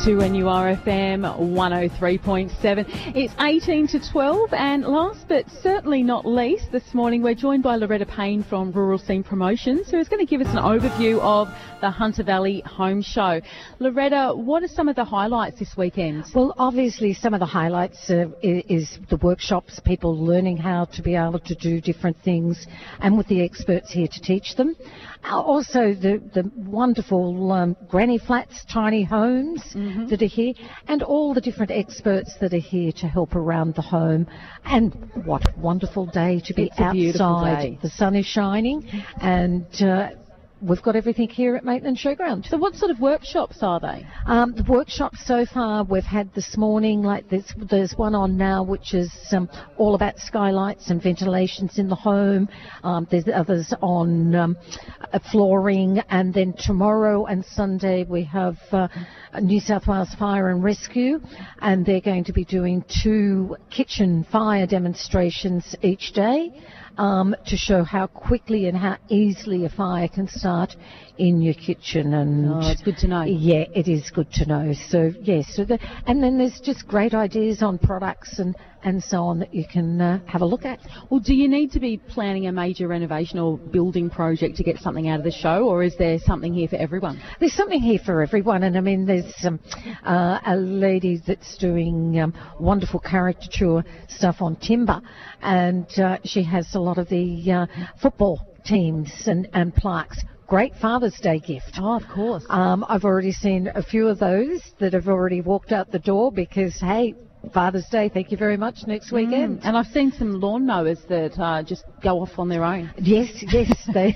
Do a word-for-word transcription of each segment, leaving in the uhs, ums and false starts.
two N U R F M one oh three point seven. It's eighteen to twelve, and last but certainly not least, this morning we're joined by Loretta Payne from Rural Scene Promotions, who is going to give us an overview of the Hunter Valley Home Show. Loretta, what are some of the highlights this weekend? Well, obviously some of the highlights uh, is the workshops, people learning how to be able to do different things, and with the experts here to teach them. Uh, also the, the wonderful um, granny flats, tiny homes mm-hmm. that are here, and all the different experts that are here to help around the home. And what a wonderful day to be it's outside. Day. The sun is shining, and uh, we've got everything here at Maitland Showground. So what sort of workshops are they? Um, the workshops so far we've had this morning, like there's, there's one on now which is um, all about skylights and ventilations in the home. Um, there's others on um, uh, flooring, and then tomorrow and Sunday we have uh, New South Wales Fire and Rescue, and they're going to be doing two kitchen fire demonstrations each day. Um, to show how quickly and how easily a fire can start in your kitchen. And oh, it's good to know. Yeah, it is good to know. So, yes, so the, and then there's just great ideas on products and, and so on that you can uh, have a look at. Well, do you need to be planning a major renovation or building project to get something out of the show, or is there something here for everyone? There's something here for everyone, and I mean there's um, uh, a lady that's doing um, wonderful caricature stuff on timber, and uh, she has a lot of the uh, football teams and, and plaques. Great Father's Day gift. Oh, of course. Um, I've already seen a few of those that have already walked out the door because, hey, Father's Day, thank you very much, next weekend. Mm, and I've seen some lawn mowers that uh, just go off on their own. Yes, yes. They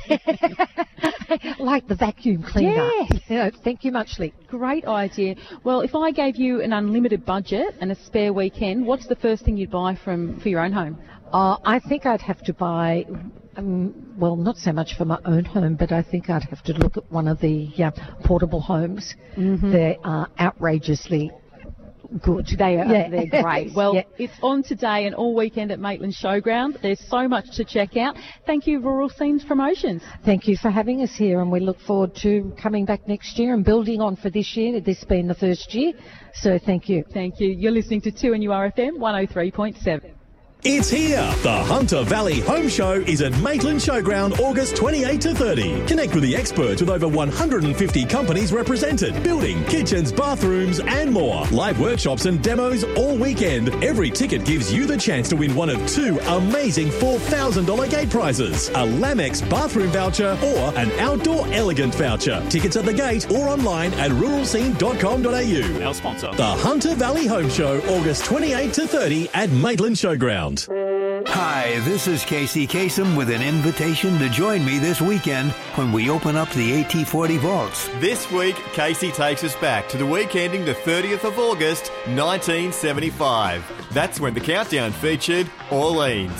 like the vacuum cleaner. Yes. You know, thank you muchly. Great idea. Well, if I gave you an unlimited budget and a spare weekend, what's the first thing you'd buy from for your own home? Uh, I think I'd have to buy, um, well, not so much for my own home, but I think I'd have to look at one of the uh, portable homes. Mm-hmm. They are outrageously good. They are, yeah. They're great. Well, yeah. It's on today and all weekend at Maitland Showground. There's so much to check out. Thank you, Rural Scenes Promotions. Thank you for having us here, and we look forward to coming back next year and building on for this year, this being the first year. So thank you. Thank you. You're listening to two N U R F M one oh three point seven. It's here. The Hunter Valley Home Show is at Maitland Showground August twenty-eighth to thirtieth. Connect with the experts with over one hundred fifty companies represented. Building, kitchens, bathrooms and more. Live workshops and demos all weekend. Every ticket gives you the chance to win one of two amazing four thousand dollars gate prizes. A Lamex bathroom voucher or an Outdoor Elegant voucher. Tickets at the gate or online at rural scene dot com dot a u. Our sponsor. The Hunter Valley Home Show August twenty-eighth to thirtieth at Maitland Showground. Hi, this is Casey Kasem with an invitation to join me this weekend when we open up the A T forty vaults. This week, Casey takes us back to the week ending the thirtieth of August, nineteen seventy-five. That's when the countdown featured Orleans.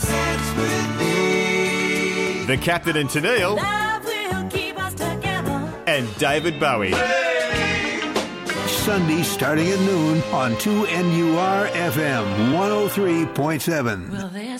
The Captain and Tennille. Love will keep us together. And David Bowie. Sunday starting at noon on two N U R F M one oh three point seven. Well,